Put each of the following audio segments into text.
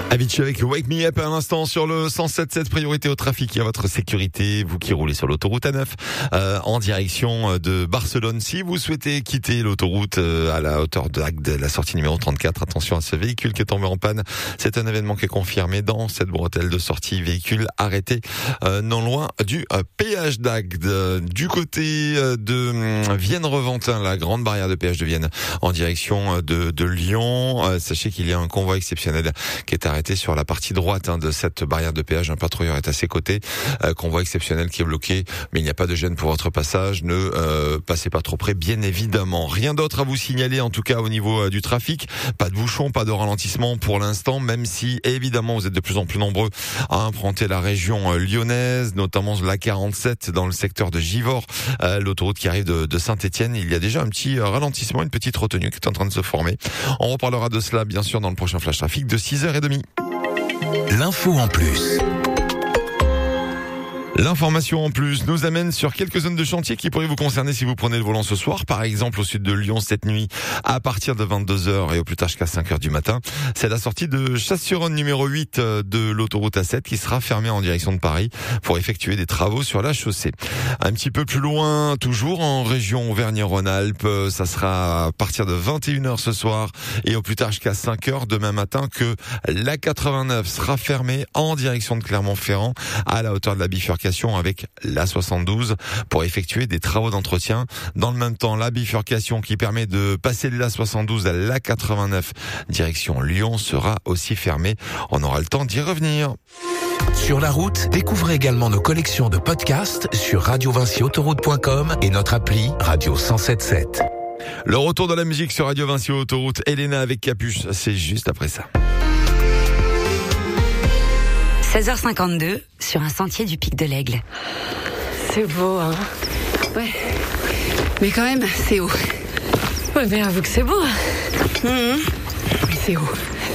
Avicii avec Wake Me Up à l'instant sur le 107.7, priorité au trafic et à votre sécurité, vous qui roulez sur l'autoroute A9 en direction de Barcelone. Si vous souhaitez quitter l'autoroute à la hauteur de la sortie numéro 34, attention à ce véhicule qui est tombé en panne. C'est un événement qui est confirmé dans cette bretelle de sortie, véhicule arrêté non loin du péage d'Agde. Du côté de Vienne-Reventin, la grande barrière de péage de Vienne en direction de Lyon. Sachez qu'il y a un convoi exceptionnel qui est arrêté sur la partie droite de cette barrière de péage. Un patrouilleur est à ses côtés. Convoi exceptionnel qui est bloqué, mais il n'y a pas de gêne pour votre passage. Ne passez pas trop près, bien évidemment. Rien d'autre à vous signaler, en tout cas au niveau du trafic. Pas de bouchon, pas de ralentissement pour l'instant, même si évidemment vous êtes de plus en plus nombreux à emprunter la région lyonnaise, notamment la 47 dans le secteur de Givors, l'autoroute qui arrive de Saint-Étienne. Il y a déjà un petit ralentissement, une petite retenue qui est en train de se former. On reparlera de cela bien sûr dans le prochain Flash Trafic de 6h30. L'info en plus. L'information en plus nous amène sur quelques zones de chantier qui pourraient vous concerner si vous prenez le volant ce soir. Par exemple, au sud de Lyon, cette nuit, à partir de 22h et au plus tard jusqu'à 5h du matin. C'est la sortie de Chasse-sur-Rhône numéro 8 de l'autoroute A7 qui sera fermée en direction de Paris pour effectuer des travaux sur la chaussée. Un petit peu plus loin, toujours en région Auvergne-Rhône-Alpes, ça sera à partir de 21h ce soir et au plus tard jusqu'à 5h demain matin que la 89 sera fermée en direction de Clermont-Ferrand à la hauteur de la bifurcation avec la 72 pour effectuer des travaux d'entretien. Dans le même temps, la bifurcation qui permet de passer de la 72 à la 89 direction Lyon sera aussi fermée. On aura le temps d'y revenir. Sur la route, découvrez également nos collections de podcasts sur radiovinciautoroute.com et notre appli Radio 107.7. Le retour de la musique sur Radio Vinci Autoroute. Elena avec Capuche, c'est juste après ça. 16h52 sur un sentier du Pic de l'Aigle. C'est beau, hein. Ouais. Mais quand même, c'est haut. Ouais, mais avoue que c'est beau. Oui, c'est haut.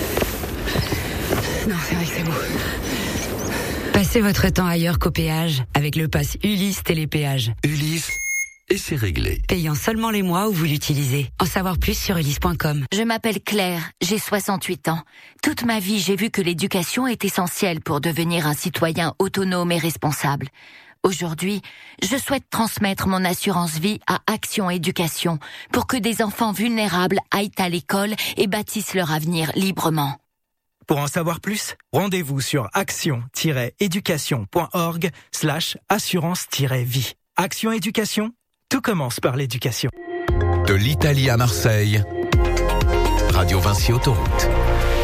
Non, c'est vrai que c'est beau. Passez votre temps ailleurs qu'au péage avec le pass Ulysse Télépéage. Ulysse, et c'est réglé. Payant seulement les mois où vous l'utilisez. En savoir plus sur ulysse.com. Je m'appelle Claire, j'ai 68 ans. Toute ma vie, j'ai vu que l'éducation est essentielle pour devenir un citoyen autonome et responsable. Aujourd'hui, je souhaite transmettre mon assurance vie à Action Éducation pour que des enfants vulnérables aillent à l'école et bâtissent leur avenir librement. Pour en savoir plus, rendez-vous sur action-éducation.org/assurance-vie. Action Éducation, tout commence par l'éducation. De l'Italie à Marseille, Radio Vinci Autoroute.